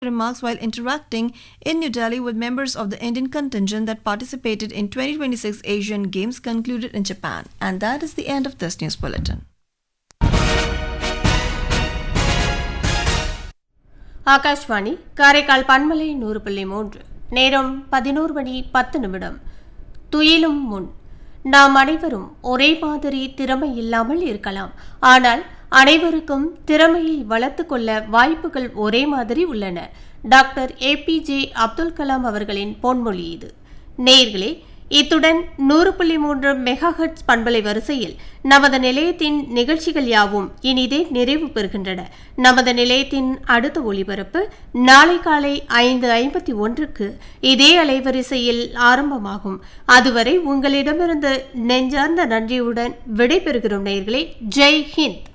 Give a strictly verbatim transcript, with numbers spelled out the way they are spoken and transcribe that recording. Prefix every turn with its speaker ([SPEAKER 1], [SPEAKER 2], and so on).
[SPEAKER 1] remarks while interacting in New Delhi with members of the Indian contingent that participated in twenty twenty-six Asian Games concluded in Japan. And that is the end of this news bulletin.
[SPEAKER 2] Akashvani Karaikal பன்மலை நூறு புள்ளி மூன்று நேரம் பதினோரு மணி பத்து நிமிடம். துயிலும் முன் நாம் அனைவரும் ஒரே மாதிரி திறமை இல்லாமல் இருக்கலாம். ஆனால் அனைவருக்கும் திறமையை வளர்த்து கொள்ள வாய்ப்புகள் ஒரே மாதிரி உள்ளன. Doctor A B J Abdul Kalam அவர்களின் பொன்மொழி இது. நேயர்களே, இத்துடன் நூறு புள்ளி மூன்று மெகா ஹெர்ட்ஸ் பண்பலை வரிசையில் நமது நிலையத்தின் நிகழ்ச்சிகள் யாவும் இனிதே நிறைவு பெறுகின்றன. நமது நிலையத்தின் அடுத்த ஒளிபரப்பு நாளை காலை ஐந்து ஐம்பத்தி ஒன்றுக்கு இதே அலைவரிசையில் ஆரம்பமாகும். அதுவரை உங்களிடமிருந்து நெஞ்சார்ந்த நன்றியுடன் விடைபெறுகிறோம் நேயர்களே. ஜெய் ஹிந்த்.